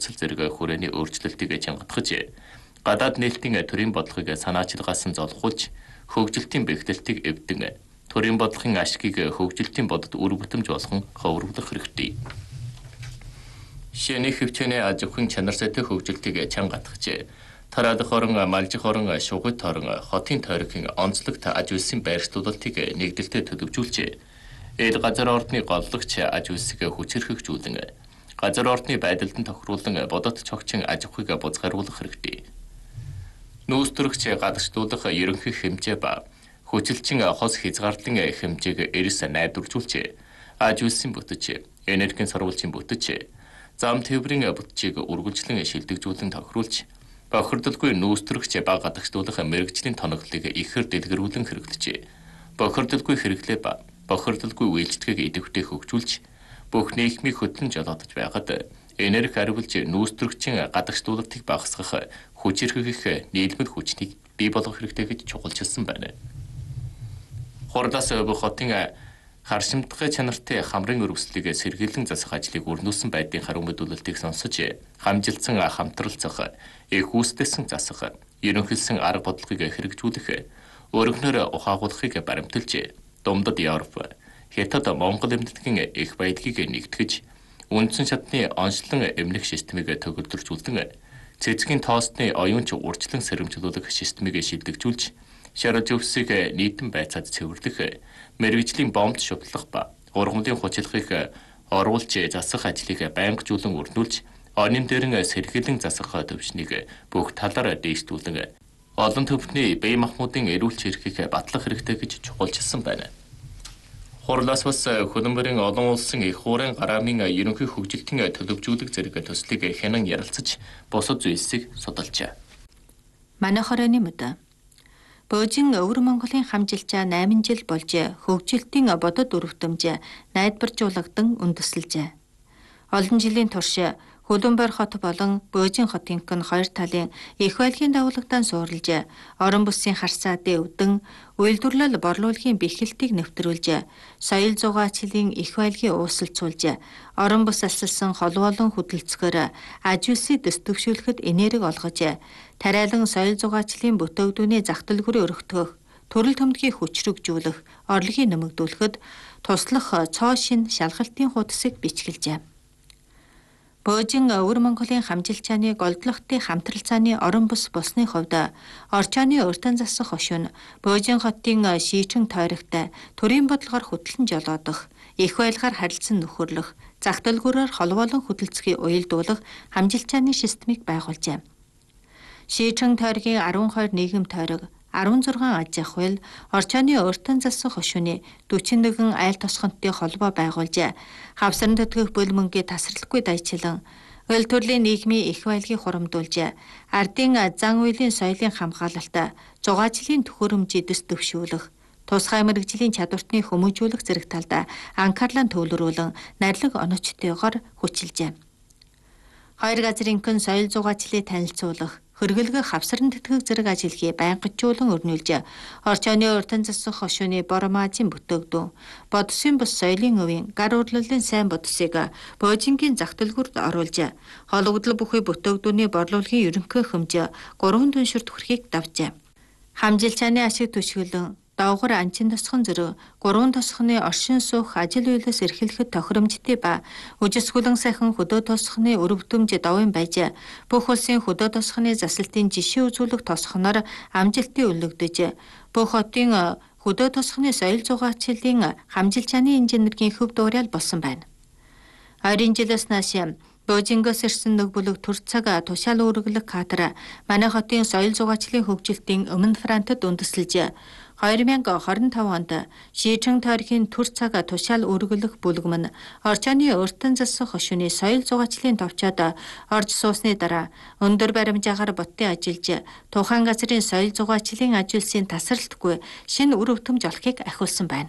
нөхцөл зэрэг хүрээний өөрчлөлтийг чангатгаж, гадаад нээлтийн төрийн бодлогыг санаачилгаас нь золгуулж, хөгжилтийн бэхжилтийг эвдэн, төрийн бодлогын ашгийг хөгжилтийн бодод үр бүтэмж болгон ховруулах хэрэгтэй. Шинэ хөвчний аж ахуйн чанар сайтай хөгжилтийг чангатгаж, тараадах орон, малжих орон, шугуйт орон, хотын тойргийн онцлогт аж үйлсийн байршлуулалтыг нэгдэлтэй төлөвжүүлж, эд газар ордны голлогч аж үйлсийг хүчирхэгжүүлэн, газар ордны байдалд нь тохируулан бодот цогчин аж ахуйг бузгааруулах хэрэгтэй. Нүүрстөрөгч гадагшлуулах ерөнхий хэмжээ ба хүчилчин хос хязгаарлалын хэмжээг эрс найдваржуулж, аж үйлсийн бүтэц, энергийн сорволчийн бүтэц, зам тээврийн бүтцийг үргэлжлэн шилдэгжүүлэн тохируулж, бохирдолгүй нүүрстөрөгч ба гадагшлуулах мэрэгжлийн тоноглолыг ихээр дэлгэрүүлэн хэрэглэж, бохирдолгүй хэрэглээ ба бохирдолгүй үйлчлэгийг идэвхтэй хөгжүүлж, бүх нийгмийг хөтлөн жолоодож байгаад энерги хариулж нүүрстөрөгчийн гадагшлуулалтыг багасгах хүчирхэгэх нийлмэл хүчнийг бий болгох хэрэгтэй гэж чухалчилсан байна. Хурдаас бүх хотын харшимтгай чанартай хамрын өрөвслийг сэргийлэн засах ажлыг өрнүүлсэн байдгийн харин мэдүүлэлтийг сонсож, хамжилсан хамтралцах, их үүсдэсэн засах, ерөнхийлсөн арга бодлогыг хэрэгжүүлэх, өргөнөөр ухаагуулахыг баримталж, Думдад Европ, Хятад, Монгол эмнэлгийн их баялагийг нэгтгэж, үндсэн шатны онцлон эмнэх системийг төгөлдржүүлэн, цэцгийн тоосны оюунч урьдчилан сэрэмжлүүлэх системийг шилдэгжүүлж, шарж өвсийг нийтэн байцаад цэвэрлэх, мэрэгжлийн бомб шутлах ба ургамлын хүчилхийг оруулж засах ажлыг байнгажуулан өрнүүлж, онын дээрэн сэргийлэн засах төвчнийг бүх талаар дээшлүүлэн, олон төвхний бие махбодын эрүүл чирхийг батлах хэрэгтэй гэж чухалчилсан байна. Хурлаас бас хөлбөмбөрийн олон улсын их хуурын гараамын ерөнхий хөгжилтийн төлөвжүүлэг зэрэг төслийг хянан ярилцаж, бусад зүйлсийг судалжээ. Манай хорооны мөдө. Бөөжин өвөр Монголын хамжилчаа 8 жил болж хөгжилтийн бодод өрөвтөмж найдваржуулагдсан үндэслэжээ. Олон жилийн турш Хөлбөмбөр хот болон Бөөжин хотын 2 талын их байлгийн дагуулгатан суурилж, орон бүсийн харсаадын өвдөн үйлдвэрлэл борлуулалтын бэхэлтийг нэвтрүүлж, соёл зугаачлалын их байлгийн уусалцуулж, орон бүс алсалсан холбоолон хөдөлцгөр аж үйлсийг дэвшүүлэхэд энерги олгож, тариалан соёл зугаачлалын бүтээвдүүний зах дэлгүүрийг өргөтгөх, төрөл төмдгийг хүчрэгжүүлэх, орлогыг нэмэгдүүлэхэд туслах цоо шин шалгалтын хуудсыг бичгэлжээ. Бөөжин өвөр Монголын хамжилчааны голдлогтын хамтралцааны орон бүс бусны хувьд орчооны өртөн засах хошин Бөөжин хотын шийчин тойрогт төрийн бодлогоор хөтлөн жолоодох, их байлгаар харилцан нөхөрлөх, зах дэлгүүрээр холбоолон хөдөлцгийг уялдуулах хамжилчааны системийг байгуулжээ. Шийчин тойргийн 12 нийгэм тойрог, 16 аж ахуйл, орчооны өртөн засах хошууны 41 айл тосгонтой холбоо байгуулж, хавсран төтгөх бөлмөнгийн тасралтгүй дайчилан, өл төрлийн нийгмийн их байлгийг хурамдуулж, ардын зан үйлийн соёлын хамгаалалт, зугаачлийн төхөөрөмжийг дэвшүүлэх, тусгай мэрэгжлийн чадвартны хүмүүжүүлэх зэрэг талд анхаарлаа төвлөрүүлэн нарилга оноцтойгоор хүчилжээ. Хоёр газрын соёл зугаачлалыг танилцуулах, хөргөлгөх хавсран тэтгэх зэрэг ажилхийг байнгажуулан өрнүүлж, орчооны өртөн засах хошууны бормаажийн бүтээгдэхүүн, бодсын бус соёлын өвийн гар урлалын сайн бодсыг Бөөжингийн зах дэлгүүрт оруулж, хологдол бүхий бүтээгдэхүүний борлуулалтын ерөнхий хэмжээ 3 түншүрт хүрэхийг давжээ. Хамжилчааны ашиг түшгэлэн доогор анчин тосхон зэрэг 3 тосхны оршин суух ажил үйлээс эрхлэхэд тохиромжтой ба үжисгүлэн сайхан хөдөө тосхны өрөвдөмж довын байж, бүх улсын хөдөө тосхны засалтын жишээ үзүүлэх тосхноор амжилтыг өлөгдөж, бүх хотын хөдөө тосхны соёл зугаачлалын хамжилчааны инженерийн хөв дуурайал болсон байна. 20 жилээс нааш Бөөжингөөс ирсэн нэг бүлэг төр цаг тушаал үүргэлэх кадр манай хотын соёл зугаачлалын хөгжилтийн өмнө Франтад үндэслэж, 2025 онд шийчин тойргийн төр цаг тушаал үүргэлэх бүлгэмн орчооны өртөн засах хошууны соёл зугаачлалын товчоод орж суусны дараа өндөр баримжаагаар боттын ажиллаж, тухайн газрын соёл зугаачлалын аж үйлсийн тасралтгүй шинэ үр өвтөмж олохыг ахиулсан байна.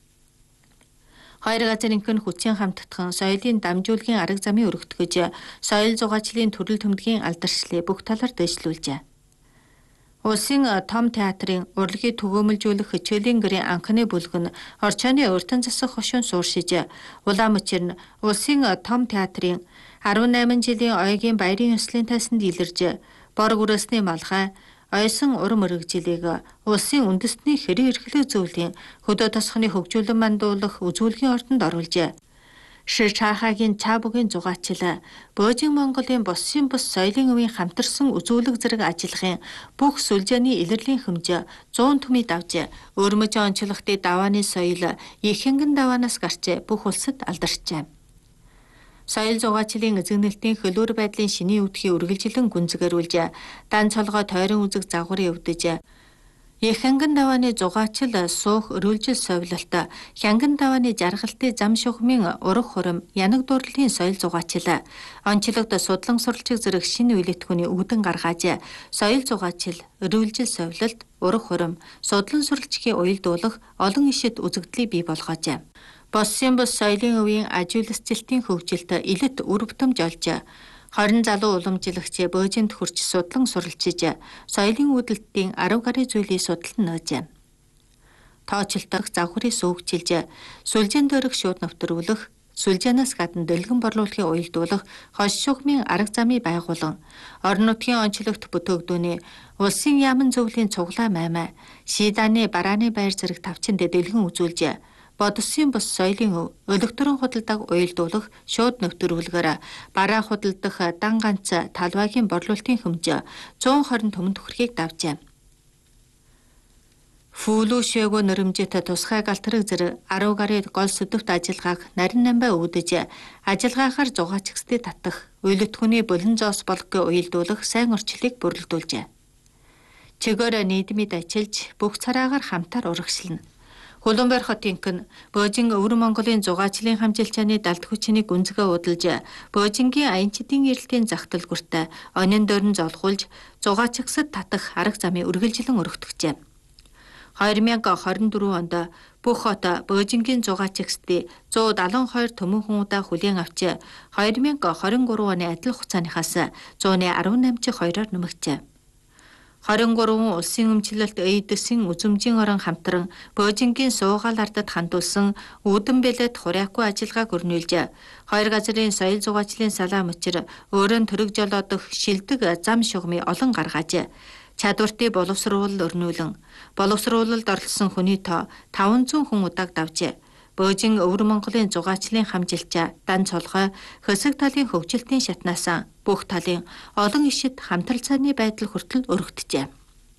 Хоёр газрын хүчин хамтдах соёлын дамжуулгын арга замыг өргөтгөж, соёл зугаачлалын төрөл төмдгийн алдаршлыг бүх талаар дэвшлүүлжээ. Улсын том театрын урлагийг түгээмэлжүүлэх хичээлийн гэрийн анхны бүлэг нь орчооны өртөн засах хошуун сууршиж, улаан мөчир нь улсын том театрын 18 жилийн ойгийн баярын ёслолын тайсанд илэрж бор гүрээсний малгай ойсон урам өргөжлийг улсын үндэсний хэрэг эрхлэх зөвлөлийн хөдөө тосгоны хөгжүүлэн мандуулах үзүүлгийн ордонд оруулжээ. Ши Чахагийн Чабугийн зугаачил Бөөжин Монголын босын бус соёлын өвийн хамтарсан үзүүлэг зэрэг ажиллахын бүх сүлжээний илэрлийн хэмжээ 100 түмий давж өрмөж онцлогтын давааны соёл Ихэнгийн даваанаас гарч бүх улсад алдарчээ. Соёл зугаачлийн эзэгнэлтийн хөлөөр байдлын шинийн өвдгийг үргэлжлэн гүнзгийрүүлж дан цолгой тойрон үзэг загварын өвдөж Ихэнгийн давааны зугаачил суух өрүүлжил совилалт Хянгин давааны жаргалтын зам шугамын ураг хурам янаг дурлалын соёл зугаачил онцлогт судлан суралцыг зэрэг шинэ үйлэтгүүний үүдэн гаргааж соёл зугаачил өрүүлжил совилалт ураг хурам судлан суралцгийн уялдуулах олон ишид үзэгдлийг бий болгоож босын бус соёлын өвийн ажилтнуудын хөгжилд илэт үр бүтэмж олж 20 залуу уламжлагч Бөөжинд хүрч судлан суралцж соёлын үүдэлтийн 10 гаруй зүйлийг судалсан нөөж. Тоочлолтох загварыг сүүгчилж, сүлжээн дээрх шууд навтруулах, сүлжээнээс гадна дэлгэн борлуулахыг уялдуулах хос шугамын арга замыг байгуулан, орон нутгийн онцлогт бүтээгдүүний улсын яаман зөвлөлийн цуглаа маймаа, шийдааны барааны байр зэрэг тавчинд дэлгэн үзүүлж бодосын бус соёлын өв электронн худалдааг уялдуулах шууд нэвтрүүлгээр бараа худалдах дан ганц талбайгийн борлуулалтын хэмжээ 120 түмэн төгрөгийг давжээ. Фүүлүү шээгөө нэрэмжит тусгай галтрэг зэрэг 10 гаруй гол сэдвт ажиллагааг нарийн намбай үүдэж ажиллагаагаар зугаачгсдыг татах үйлэтгүүний болон зоос болгоё уялдуулах сайн орчлыг бүрэлдүүлжээ. Чигээр нийгмид ажиллаж бүх цараагаар хамтаар урагшлна. Хулуунбайр хотынх Бөөжин өвөр Монголын зугаачлийн хамжилчааны далд хүчний гүнзгий удалж Бөөжингийн аянчдын эрэлтийн зах төлгөрт онин дөрн золгуулж зугаачгсад татах арга замыг үргэлжлэн өргөтгчээ. 2024 онд бүх хот Бөөжингийн зугаачгсдыг 172 төмөн хүмүүдээ хүлээн авч 2023 оны адил хугацааныхаас 118-2-оор нэмэгджээ. 23 улсын өмчлөлт эйдэсийн үзмжийн орон хамтран Бөөжингийн суугаал ардад хандуулсан үүдэн бэлэт хуряагүй ажиллагааг өрнүүлж хоёр газрын соёл зугаачлийн салаа мөчр өөрөнд төрөг жолоодох шилдэг зам шугамыг олон гаргааж чадвартыг боловсруулал өрнүүлэн боловсруулалд оролцсон хүний тоо 500 хүн удааг давжээ. Бөөжин өвөр Монголын зугаачлийн хамжилчаа дан цолгой хөсөг талын хөгжилтийн шатнаас бүх талын олон ишид хамтрал цааны байдал хүртэл өргөдөжээ.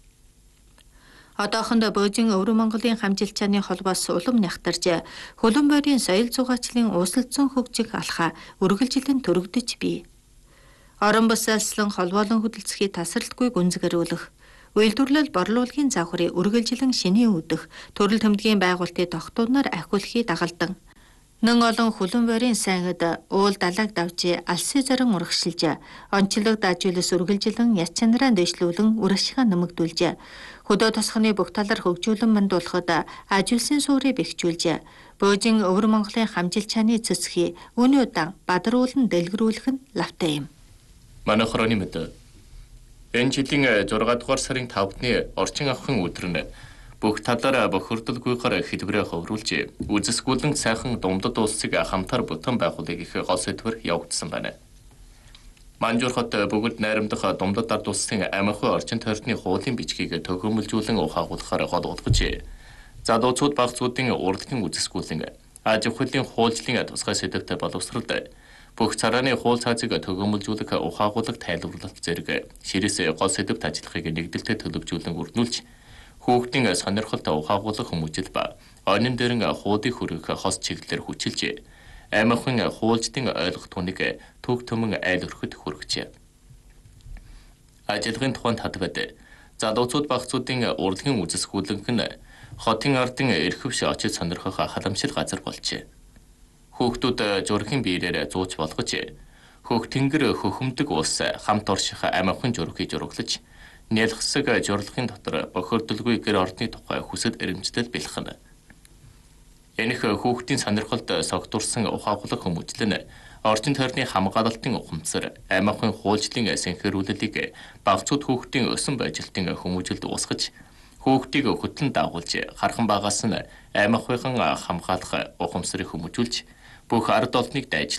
Одоохонд Бөөжин өвөр Монголын хамжилчааны холбоос улам нягтарж Хулуунбайрын соёл зугаачлийн uuslцсан хөгжих алхаа үргэлжлэн төрөгдөж бий. Орон босаалслан холбоолон хөдөлцөхийг тасралтгүй гүнзгийрүүлэх үйлдвэрлэл борлуулалтын загварыг үргэлжлэн шинийн үүдэх төрөл төмдгийн байгуулалтын тогтооноор ахиулахыг дагалдан нэн олон Хулуунбайрын сайнад уул далайг давж алсын зорин урагшилж онцлогд ажуулс үргэлжлэн яс чанараа дэвшлүүлэн үр ашигаа нэмэгдүүлж хөдөө тосгоны бүх талаар хөгжүүлэн мандуулахад ажуулсын суурийг бэхжүүлж Бөөжин өвөр Монголын хамжилчааны цэцгийг үүний удаан бадруулан дэлгэрүүлэх нь лавтай юм. Манай хорооны мэд энэ жилийн 6 дугаар сарын 5-ны орчин авахын өдөр нь бүх талаараа бохирдолгүйгээр хэлбэрээ хөврүүлж үзэсгүүлэн сайхан дундад улсыг хамтаар бүтэн байгуулах их гол сэдвэр явагдсан байна. Манжуур хот бүгд найрамдах дундад ард улсын амархан орчин тойрны хуулийн бичгийг төгөөмөлжүүлэн ухаагуулахаар гол болгож залуучууд багцуудын урлагийн үзэсгүүлэн аж ахуйн хуулийн тусгай сэдвтэй боловсролд бүх царааны хуул цаазыг төгөөмөлжүүлэх ухаагуулах тайлбарлалт зэрэг ширээс гол сэдвт ажиллахыг нэгдэлтэй төлөвжүүлэн өрнүүлж хүүхдийн сонирхолтой ухаагуулах хүмүүжил ба онин дээрэн хуудыг хүргэх хос чиглэлээр хүчилж амархан хуулждын ойлгох түүнийг төг төмөн айл өрхөд хүргэжээ. Ажиллагын тухайд хадвад залуучууд багцуудын урлагийн үзэсгүүлэнх нь хотын ардын эрхвш очиж сонирхох халамжил газар болжээ. Хүүхдүүд зургийн биеэрээ зууч болгож хөх тэнгэр хөхөмдөг улс хамт орших амархан зургийг зураглаж нялхсаг журлагын дотор бохирдолгүй гэр ордны тухай хүсэл эрмжлэл бэлхэн. Энэх хүүхдийн сонирхолд согтурсан ухаагуулах хүмүүжил нь орчин тойрны хамгаалалтын ухамсар амархан хуульчлын сэнхэрүүлэлийг багцууд хүүхдийн өсөн байжилтын хүмүүжилд уусгаж хүүхдийг хөтлөн дагуулж хархан багаас нь амархан хамгаалах ухамсарыг хүмүүжүүлж бүх ард олныг дайж